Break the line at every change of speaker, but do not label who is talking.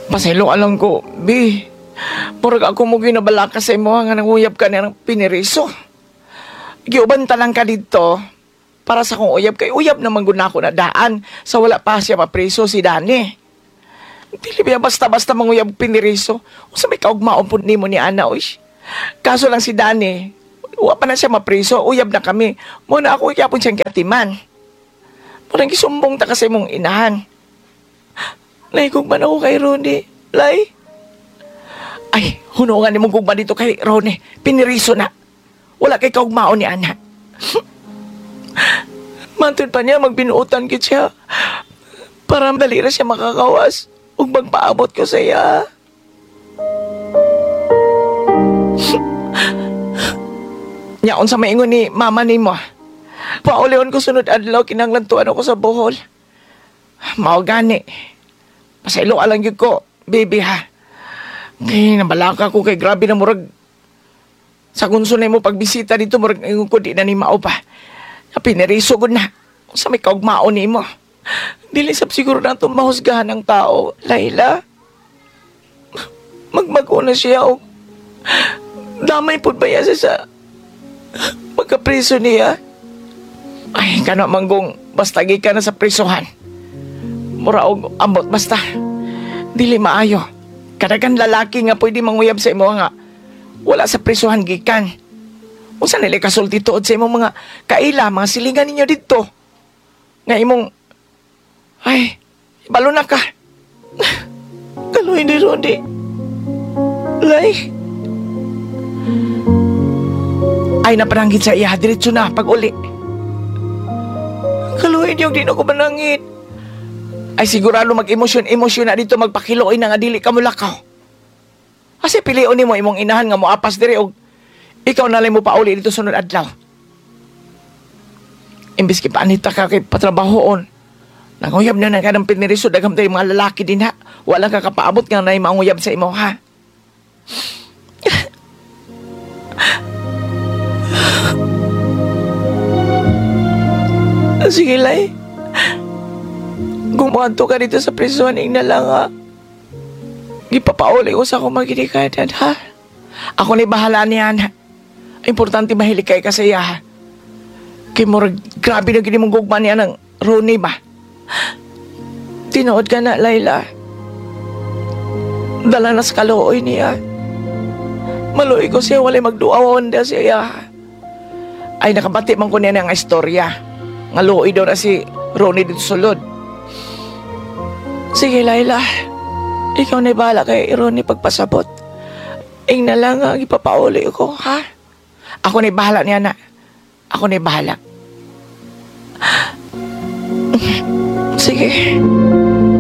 Pasaylo alam ko, bi. Murag ako mo ginabalaka sa imo nga nanguyab ka na ng piniriso. Giuban lang ka dito para sa kong uyab kay uyab naman guna ko na daan sa wala pa siya mapriso si Dani. Dili ba basta-basta manguyab piniriso. Usa may kaugmaon po nimo ni Ana oy. Kaso lang si Dani, wa pa na siya mapriso, uyab na kami. Muna ako ikapon siyang kiatiman. Parang gisumbong ta kasi mong inahan. Lay, kung man ako kay Ronnie. Lay. Ay, hunungan ni mong kung dito kay Ronnie. Piniriso na. Wala kay kaugmaon ni Ana. Mantun pa niya, magbinuutan kit siya. Para dali na siya makakawas. Huwag magpaabot ko sa iya. Nyaon sa maingon ni mama ni mo. Paulion ko sunod adlaw kinanglantuan ako sa Bohol. Mao gani. Pasaylo alang yun ko, baby ha. Kaya nabalaka ko kay grabe na murag. Sa kunsunay mo pagbisita dito, murag ingon ko di na ni mao pa. Pineriso ko na. Sa may kaugmao ni mo. Dili sab siguro na itong mahusgahan ng tao, Layla. Magmago na siya o damay po ba yan sa magkapriso niya? Ay, kano manggong basta ka na sa prisohan. Mura og ambot basta. Dili maayo. Kadagan lalaki nga pwede manguyab sa imo nga wala sa prisohan gikan. Unsa nila kasulti tuod sa imong mga kaila, mga silingan ninyo dito. Nga imong ay, balo na ka. Kaluhin ni Rodi. Lay. Ay, napananggit sa iya. Diretso na, pag-uli. Kaluhin yung di na ko manangit. Ay, sigurado mag-emosyon na dito magpakiloy na nga dili ka mulakaw. Kasi pilion ni mo imong inahan nga mo apas diri og ikaw na lang mo pauli dito sunod adlaw. Imbis ki paanita ka kay patrabahoon. Nanguyab na ka ng piniriso dagham tayo mga lalaki din ha. Walang kakapaabot nga na manguyab sa imo ha. Sige, Lay. Gumanto ka dito sa prisoning na lang, ha. Gipapauli ko sa akong magidikadan, ha. Ako ni bahala niyan, ha. Importante mahilikay ka sa iya, ha. Kaya mo, grabe na gini mong gugma niya ng Ronnie ba? Tinood ka na, Layla. Dala na sa kaluoy niya. Maluoy ko siya, walay magduawan na siya, ha. Ay, nakabati man ko niya ng istorya. Nga luoy daw na si Ronnie dito sulod. Sige, Layla. Ikaw na bahala kay Ronnie pagpasabot. Ing na lang ang ipapauli ko, ha? Ako na bahala niya na. Ako na bahala. Sige.